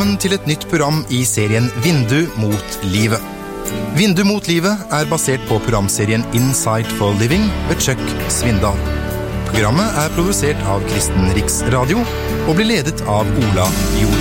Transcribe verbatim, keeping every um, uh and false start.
Til et nytt program i serien Vindu mot livet. Vindu mot livet er basert på programserien Insight for Living ved Chuck Svindal. Programmet er produsert av Kristen Riksradio og blir ledet av Ola Jola.